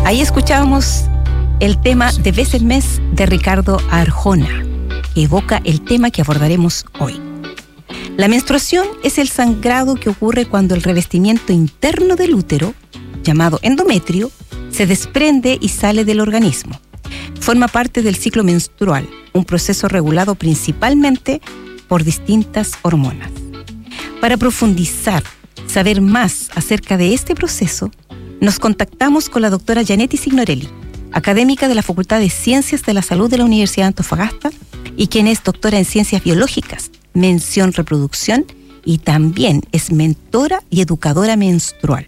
Ahí escuchábamos el tema de Vez en Mes de Ricardo Arjona, que evoca el tema que abordaremos hoy. La menstruación es el sangrado que ocurre cuando el revestimiento interno del útero, llamado endometrio, se desprende y sale del organismo. Forma parte del ciclo menstrual, un proceso regulado principalmente por distintas hormonas. Para profundizar, saber más acerca de este proceso, nos contactamos con la doctora Gianetti Signorelli, académica de la Facultad de Ciencias de la Salud de la Universidad de Antofagasta y quien es doctora en Ciencias Biológicas, mención reproducción, y también es mentora y educadora menstrual.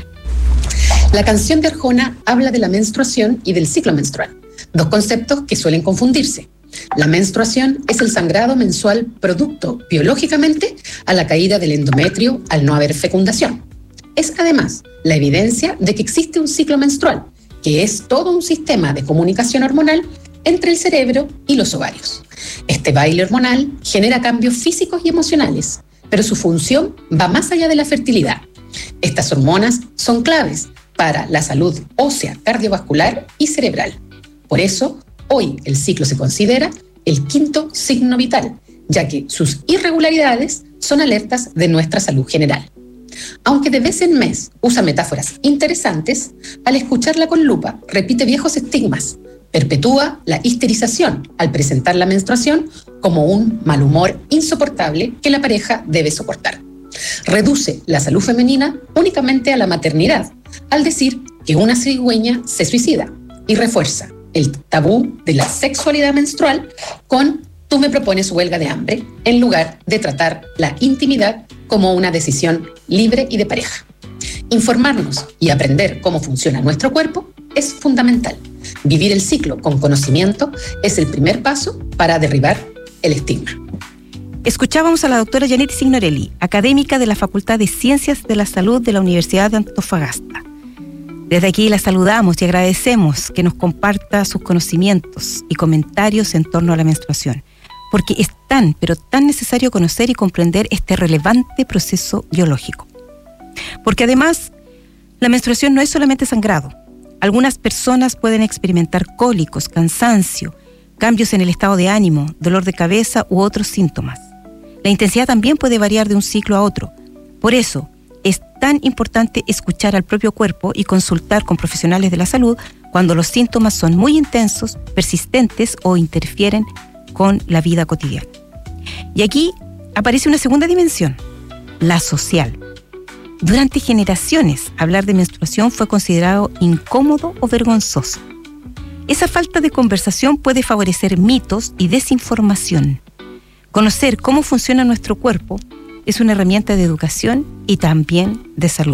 La canción de Arjona habla de la menstruación y del ciclo menstrual, dos conceptos que suelen confundirse. La menstruación es el sangrado mensual producto biológicamente a la caída del endometrio al no haber fecundación. Es además la evidencia de que existe un ciclo menstrual, que es todo un sistema de comunicación hormonal entre el cerebro y los ovarios. Este baile hormonal genera cambios físicos y emocionales, pero su función va más allá de la fertilidad. Estas hormonas son claves para la salud ósea, cardiovascular y cerebral. Por eso, hoy el ciclo se considera el quinto signo vital, ya que sus irregularidades son alertas de nuestra salud general. Aunque de vez en mes usa metáforas interesantes, al escucharla con lupa repite viejos estigmas, perpetúa la histerización al presentar la menstruación como un mal humor insoportable que la pareja debe soportar. Reduce la salud femenina únicamente a la maternidad, al decir que una cigüeña se suicida, y refuerza el tabú de la sexualidad menstrual con "tú me propones huelga de hambre", en lugar de tratar la intimidad como una decisión libre y de pareja. Informarnos y aprender cómo funciona nuestro cuerpo es fundamental. Vivir el ciclo con conocimiento es el primer paso para derribar el estigma. Escuchábamos a la doctora Gianetti Signorelli, académica de la Facultad de Ciencias de la Salud de la Universidad de Antofagasta. Desde aquí la saludamos y agradecemos que nos comparta sus conocimientos y comentarios en torno a la menstruación, porque es tan, pero tan necesario conocer y comprender este relevante proceso biológico. Porque además, la menstruación no es solamente sangrado. Algunas personas pueden experimentar cólicos, cansancio, cambios en el estado de ánimo, dolor de cabeza u otros síntomas. La intensidad también puede variar de un ciclo a otro. Por eso, es tan importante escuchar al propio cuerpo y consultar con profesionales de la salud cuando los síntomas son muy intensos, persistentes o interfieren con la vida cotidiana. Y aquí aparece una segunda dimensión, la social. Durante generaciones, hablar de menstruación fue considerado incómodo o vergonzoso. Esa falta de conversación puede favorecer mitos y desinformación. Conocer cómo funciona nuestro cuerpo es una herramienta de educación y también de salud.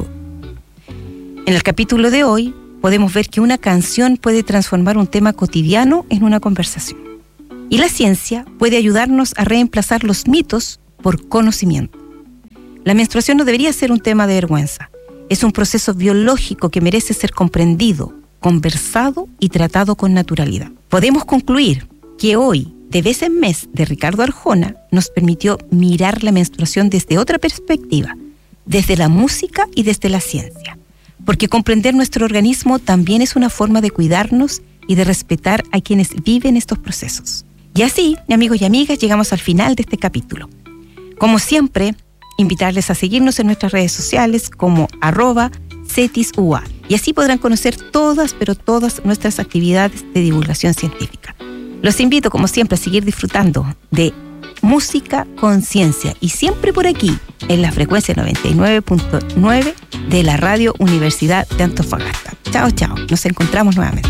En el capítulo de hoy podemos ver que una canción puede transformar un tema cotidiano en una conversación. Y la ciencia puede ayudarnos a reemplazar los mitos por conocimiento. La menstruación no debería ser un tema de vergüenza. Es un proceso biológico que merece ser comprendido, conversado y tratado con naturalidad. Podemos concluir que hoy, de Vez en Mes de Ricardo Arjona, nos permitió mirar la menstruación desde otra perspectiva, desde la música y desde la ciencia. Porque comprender nuestro organismo también es una forma de cuidarnos y de respetar a quienes viven estos procesos. Y así, amigos y amigas, llegamos al final de este capítulo. Como siempre, invitarles a seguirnos en nuestras redes sociales como @CETISUA, y así podrán conocer todas, pero todas nuestras actividades de divulgación científica. Los invito, como siempre, a seguir disfrutando de música con ciencia y siempre por aquí, en la frecuencia 99.9 de la Radio Universidad de Antofagasta. Chao, chao. Nos encontramos nuevamente.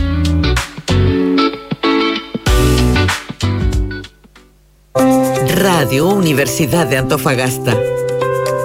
Radio Universidad de Antofagasta.